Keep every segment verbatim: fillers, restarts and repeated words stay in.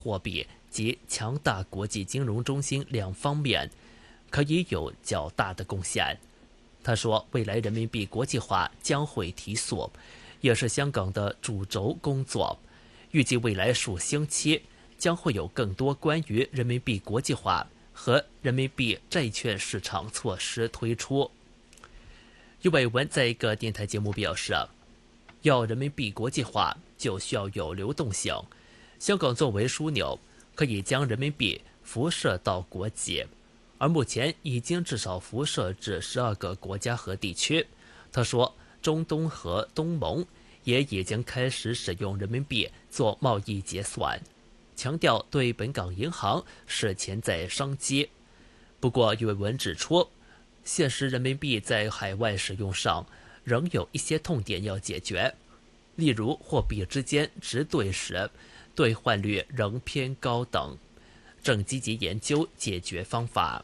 货币及强大国际金融中心两方面可以有较大的贡献。他说，未来人民币国际化将会提速，也是香港的主轴工作。预计未来数星期将会有更多关于人民币国际化和人民币债券市场措施推出。余伟文在一个电台节目表示，要人民币国际化就需要有流动性，香港作为枢纽可以将人民币辐射到国际，而目前已经至少辐射至十二个国家和地区。他说，中东和东盟也已经开始使用人民币做贸易结算，强调对本港银行是潜在商机。不过余伟文指出，现实人民币在海外使用上仍有一些痛点要解决，例如货币之间直兑时兑换率仍偏高等，正积极研究解决方法。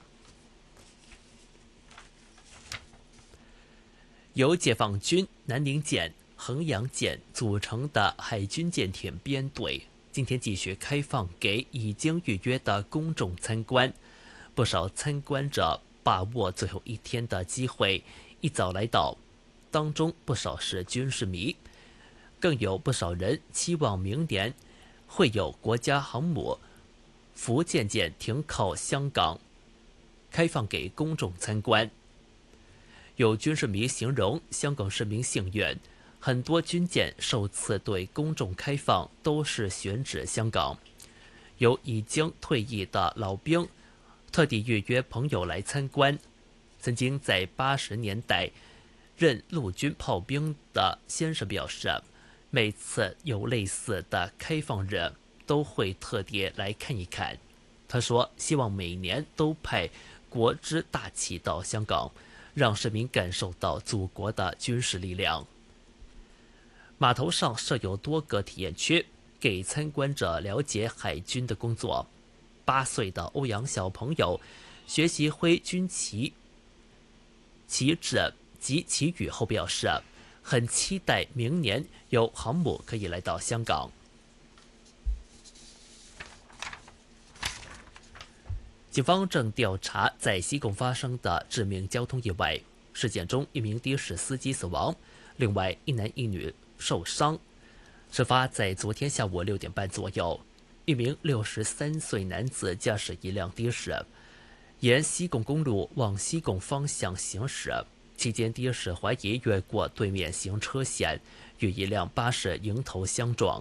由解放军南宁舰、衡阳舰组成的海军舰艇编队今天继续开放给已经预约的公众参观，不少参观者把握最后一天的机会一早来到，当中不少是军事迷，更有不少人期望明年会有国家航母福建舰停靠香港，开放给公众参观。有军事迷形容香港市民幸运，很多军舰首次对公众开放都是选址香港。有已经退役的老兵特地预约朋友来参观。曾经在八十年代任陆军炮兵的先生表示，每次有类似的开放日都会特地来看一看。他说，希望每年都派国之大旗到香港，让市民感受到祖国的军事力量。码头上设有多个体验区，给参观者了解海军的工作。八岁的欧阳小朋友学习挥军旗、旗帜及旗语后表示，很期待明年有航母可以来到香港。警方正调查在西贡发生的致命交通意外事件中，一名的士司机死亡，另外一男一女受伤。事发在昨天下午六点半左右，一名六十三岁男子驾驶一辆的士沿西贡公路往西贡方向行驶，期间的士怀疑越过对面行车线，与一辆巴士迎头相撞。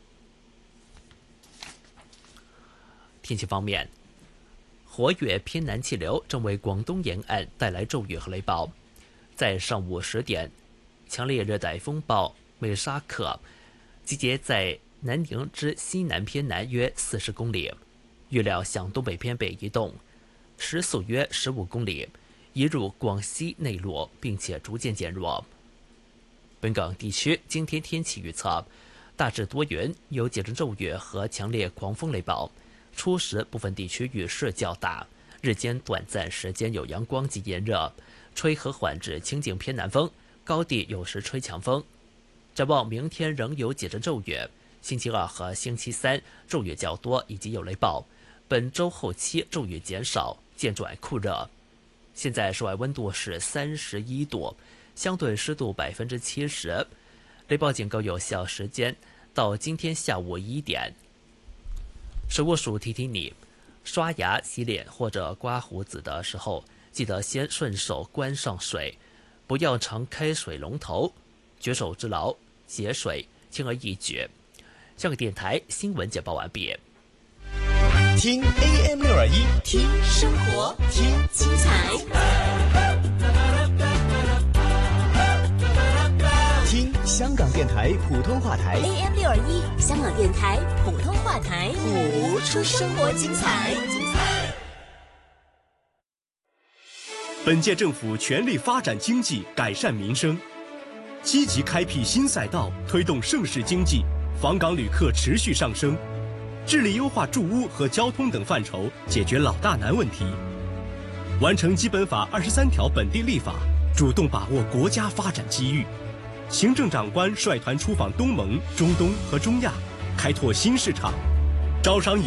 天气方面，活跃偏南气流正为广东沿岸带来骤雨和雷暴。在上午十点，强烈热带风暴美沙克集结在南宁之西南偏南约四十公里，预料向东北偏北移动，时速约十五公里，移入广西内陆，并且逐渐减弱。本港地区今天天气预测大致多云，有几阵骤雨和强烈狂风雷暴，初时部分地区雨势较大，日间短暂时间有阳光及炎热，吹和缓至清劲偏南风，高地有时吹强风。展望明天仍有几阵骤雨，星期二和星期三骤雨较多以及有雷暴，本周后期骤雨减少，渐转酷热。现在室外温度是三十一度，相对湿度百分之七十，雷暴警告有效时间到今天下午一点。食物署提醒你，刷牙、洗脸或者刮胡子的时候，记得先顺手关上水，不要常开水龙头，举手之劳，节水轻而易举。香港电台新闻简报完毕。 听 A M 六二一， 听生活，听精彩， 听香港电台普通话台 A M 六二一，香港电台普通话台， 谱出生活精彩。本届政府全力发展经济，改善民生，积极开辟新赛道，推动盛世经济，访港旅客持续上升，致力优化住屋和交通等范畴，解决老大难问题，完成基本法二十三条本地立法，主动把握国家发展机遇。行政长官率团出访东盟、中东和中亚，开拓新市场，招招商引